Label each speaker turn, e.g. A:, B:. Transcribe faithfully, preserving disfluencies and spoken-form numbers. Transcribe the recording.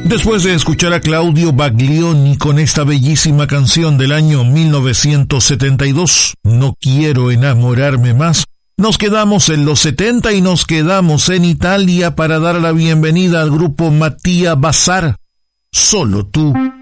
A: Después de escuchar a Claudio Baglioni con esta bellísima canción del año mil novecientos setenta y dos, No quiero enamorarme más, nos quedamos en los setenta y nos quedamos en Italia para dar la bienvenida al grupo Mattia Bazar, Solo tú.